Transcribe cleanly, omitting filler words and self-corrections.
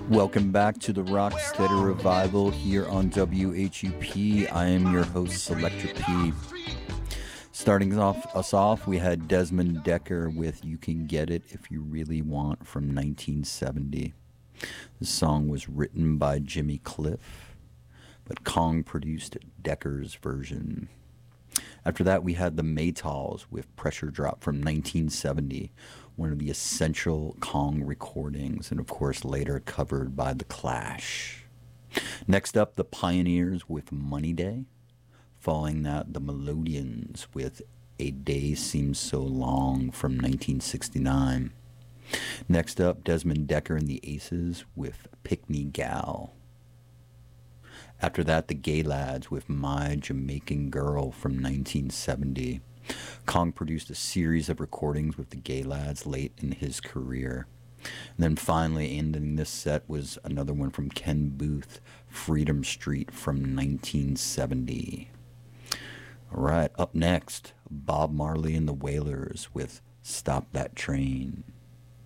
Welcome back to the Rocksteady Revival here on WHUP. I am your host, Selector P. Starting us off, we had Desmond Dekker with You Can Get It If You Really Want from 1970. The song was written by Jimmy Cliff, but Kong produced Dekker's version. After that, we had the Maytals with Pressure Drop from 1970, one of the essential Kong recordings, and of course later covered by The Clash. Next up, the Pioneers with Money Day. Following that, the Melodians with A Day Seems So Long from 1969. Next up, Desmond Dekker and the Aces with Pick Me Gal. After that, the Gay Lads with My Jamaican Girl from 1970. Kong produced a series of recordings with the Gay Lads late in his career. And then finally, ending this set was another one from Ken Booth, Freedom Street from 1970. All right, up next, Bob Marley and the Wailers with Stop That Train.